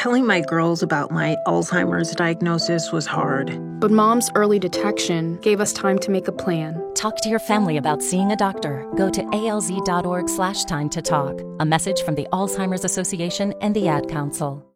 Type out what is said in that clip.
Telling my girls about my Alzheimer's diagnosis was hard. But Mom's early detection gave us time to make a plan. Talk to your family about seeing a doctor. Go to alz.org/time to talk. A message from the Alzheimer's Association and the Ad Council.